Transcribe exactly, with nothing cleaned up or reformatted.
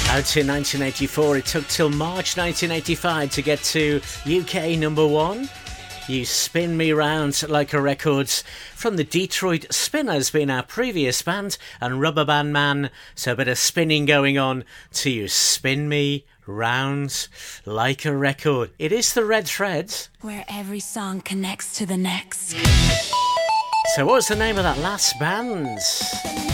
Out in nineteen eighty-four, it took till March nineteen eighty-five to get to U K number one. You Spin Me Round Like a Record from the Detroit Spinners, being our previous band, and Rubber Band Man. So a bit of spinning going on to You Spin Me Round Like a Record. It is the Red Thread, where every song connects to the next. So what was the name of that last band?